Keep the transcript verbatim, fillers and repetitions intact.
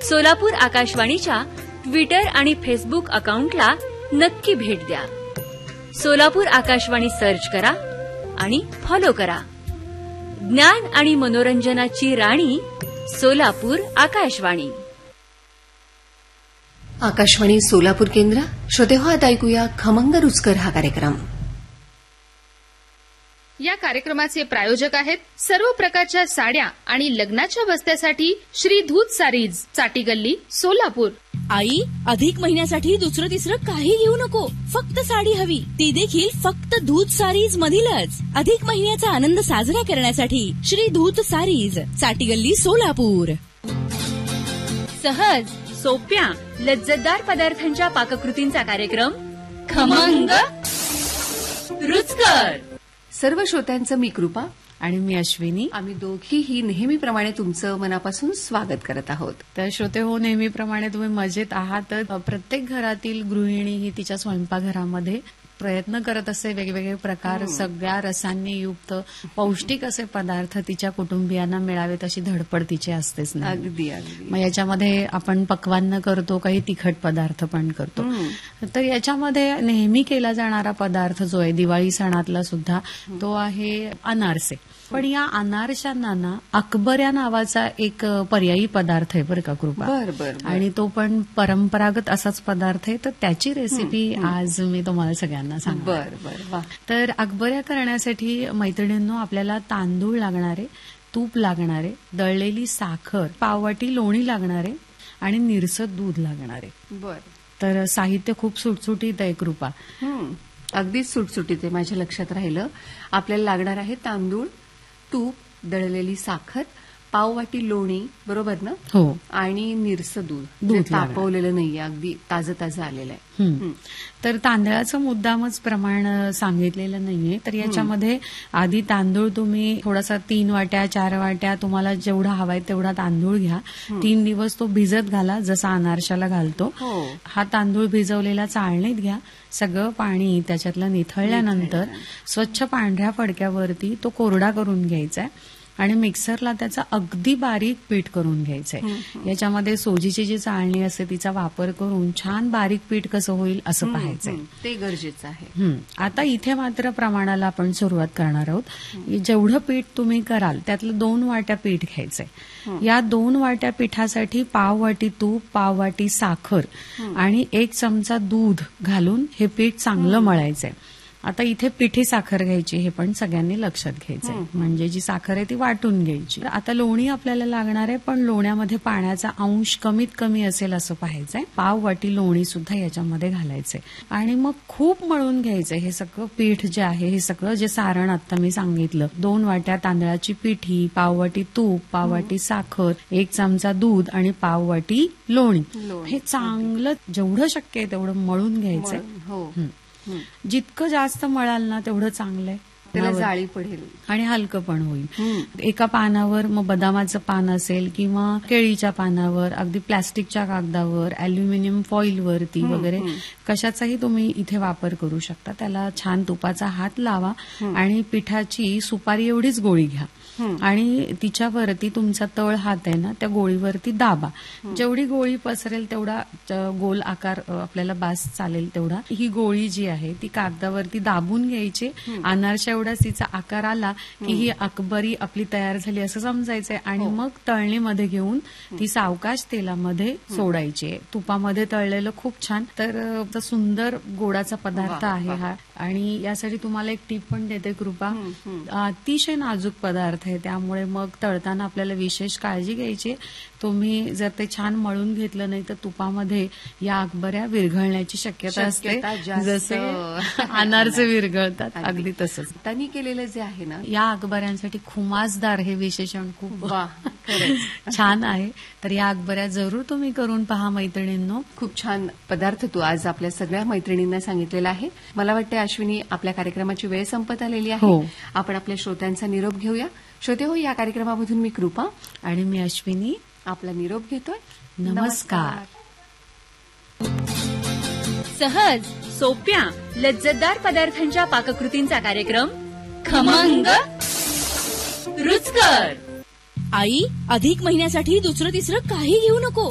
सोलापूर आकाशवाणीच्या ट्विटर आणि फेसबुक अकाउंटला नक्की भेट द्या. सोलापूर आकाशवाणी सर्च करा आणि फॉलो करा. ज्ञान आणि मनोरंजनाची राणी सोलापूर आकाशवाणी. आकाशवाणी सोलापूर केंद्र. श्रोते हो, आता ऐकूया खमंग रुचकर हा कार्यक्रम. या कार्यक्रमाचे प्रायोजक आहेत सर्व प्रकारच्या साड्या आणि लग्नाच्या बस्त्यासाठी श्री धूत सारीज, चाटी गल्ली, सोलापूर. आई, अधिक महिन्यासाठी दुसरं तिसरं काही घेऊ नको, फक्त साडी हवी, ती देखील फक्त धूत सारीज मधीलच. अधिक महिन्याचा आनंद साजरा करण्यासाठी श्री धूत सारीज, चाटी गल्ली, सोलापूर. सहज, सोप्या, लज्जतदार पदार्थांच्या पाककृतींचा कार्यक्रम खमंग रुचकर. सर्व श्रोत्यांचं मी कृपा आणि मी अश्विनी. आम्ही दोघीही नेहमीप्रमाणे तुमचं मनापासून स्वागत करत आहोत. तर श्रोते हो, नेहमीप्रमाणे तुम्ही मजेत आहात. प्रत्येक घरातील गृहिणी ही तिच्या स्वयंपाकघरामध्ये प्रयत्न करत असते वेगवेगळे प्रकार, सगळ्या रसांनी युक्त पौष्टिक असे पदार्थ तिच्या कुटुंबियांना मिळावेत अशी धडपड तिची असतेच ना. अगदी अगदी. मग याच्यामध्ये आपण पक्वान्न करतो, काही तिखट पदार्थ पण करतो. तर याच्यामध्ये नेहमी केला जाणारा पदार्थ जो आहे दिवाळी सणातला सुद्धा, तो आहे अनारसे. पण या अनारशांना ना अकबऱ्या नावाचा एक पर्यायी पदार्थ आहे बरं का कृपा. बर बर. आणि तो पण परंपरागत असाच पदार्थ आहे. तर त्याची रेसिपी आज मी तुम्हाला सगळ्यांना सांगते. बर बर वा. तर अकबऱ्या करण्यासाठी मैत्रिणींनो आपल्याला तांदूळ लागणारे, तूप लागणारे, दळलेली साखर, पाववाटी लोणी लागणारे आणि निरसत दूध लागणारे. बर. तर साहित्य खूप सुटसुटीत आहे कृपा. अगदीच सुटसुटीत आहे. माझ्या लक्षात राहिलं. आपल्याला लागणार आहे तांदूळ, तूप, दळलेली साखर, पाववाटी लोणी, बरोबर ना? हो. आणि निरस दूध. दूध तापवलेलं नाहीये, अगदी ताजं ताजं आलेलं आहे. तर तांदळाचं मुद्दामच प्रमाण सांगितलेलं नाहीये. तर याच्यामध्ये आधी तांदूळ तुम्ही थोडासा तीन वाट्या चार वाट्या तुम्हाला जेवढा हवाय तेवढा तांदूळ घ्या. तीन दिवस तो भिजत घाला जसा अनारशाला घालतो. हा तांदूळ भिजवलेला चाळणीत घ्या. सगळं पाणी त्याच्यातलं निथळल्यानंतर स्वच्छ पांढऱ्या फडक्यावरती तो कोरडा करून घ्यायचा आहे आणि मिक्सरला त्याचा अगदी बारीक पीठ करून घ्यायचंय. याच्यामध्ये सोजीची जी चाळणी असते तिचा वापर करून छान बारीक पीठ कसं होईल असं पाहायचंय. ते गरजेचं आहे. आता इथे मात्र प्रमाणाला आपण सुरुवात करणार आहोत. जेवढं पीठ तुम्ही कराल त्यातलं दोन वाट्या पीठ घ्यायचंय. या दोन वाट्या पिठासाठी पाव वाटी तूप, पाव वाटी साखर आणि एक चमचा दूध घालून हे पीठ चांगलं मळायचंय. आता इथे पिठी साखर घ्यायची, हे पण सगळ्यांनी लक्षात घ्यायचंय. म्हणजे जी साखर आहे ती वाटून घ्यायची. आता लोणी आपल्याला लागणार आहे, पण लोण्यामध्ये पाण्याचा अंश कमीत कमी असेल असं पाहायचंय. पाव वाटी लोणी सुद्धा याच्यामध्ये घालायचंय आणि मग खूप मळून घ्यायचंय हे सगळं पीठ जे आहे. हे सगळं जे सारण आता मी सांगितलं, दोन वाट्या तांदळाची पिठी, पाव वाटी तूप, पाव वाटी साखर, एक चमचा दूध आणि पाव वाटी लोणी, हे चांगलं जेवढं शक्य आहे तेवढं मळून घ्यायचंय. हो. जितकं जास्त मळाल ना तेवढं चांगलं आहे. त्याला जाळी पडेल आणि हलकं पण होईल. एका पानावर मग बदामाचं पान असेल किंवा केळीच्या पानावर, अगदी प्लास्टिकच्या कागदावर, अल्युमिनियम फॉइलवरती वगैरे कशाचाही तुम्ही इथे वापर करू शकता. त्याला छान तुपाचा हात लावा आणि पिठाची सुपारी एवढीच गोळी घ्या आणि तिच्यावरती तुमचा तळ हात आहे ना त्या गोळीवरती दाबा. जेवढी गोळी पसरेल तेवढा गोल आकार आपल्याला बास चालेल तेवढा. ही गोळी जी आहे ती कागदावरती दाबून घ्यायची. अनारशा एवढाच तिचा आकार आला की ही अकबरी आपली तयार झाली असं समजायचंय आणि मग तळणीमध्ये घेऊन ती सावकाश तेलामध्ये सोडायची. तुपामध्ये तळलेलं खूप छान. तर सुंदर गोडाचा पदार्थ आहे हा. आणि यासाठी तुम्हाला एक टीप पण देते कृपा. अतिशय नाजूक पदार्थ आहे, त्यामुळे मग तळताना आपल्याला विशेष काळजी घ्यायची. तुम्ही जर ते छान मळून घेतलं नाही तर तुपामध्ये या अकबऱ्या विरघळण्याची शक्यता असते, जसे अनारसे विरघळतात अगदी तसंच. त्यांनी केलेलं जे आहे ना या अकबऱ्यांसाठी खुमासदार हे विशेषण खूप छान आहे. तर या अकबऱ्या जरूर तुम्ही करून पहा मैत्रिणींनो. खूप छान पदार्थ तू आज आपल्या सगळ्या मैत्रिणींना सांगितलेला आहे. मला वाटतं अश्विनी, आपल्या कार्यक्रमाची वेळ संपत आलेली आहे. आपण आपल्या श्रोत्यांचा निरोप घेऊया. श्रोते हो, या कार्यक्रमामधून मी कृपा आणि मी अश्विनी आपला निरोप घेतोय. नमस्कार. सहज, सोप्या, लज्जतदार पदार्थांच्या पाककृतींचा कार्यक्रम खमंग रुचकर. आई, अधिक महिन्यासाठी दुसरं तिसरं काही घेऊ नको,